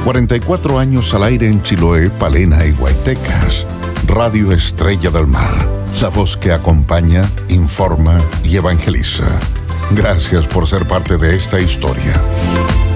44 años al aire en Chiloé, Palena y Guaytecas. Radio Estrella del Mar, la voz que acompaña, informa y evangeliza. Gracias por ser parte de esta historia.